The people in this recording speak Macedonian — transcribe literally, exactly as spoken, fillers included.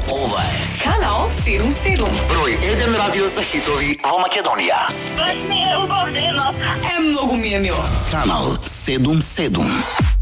Ова е Канал седум седум. број еден радио за хитови во Македонија. Баш ми е убавлено. Е, многу ми е мило. Канал седум седум.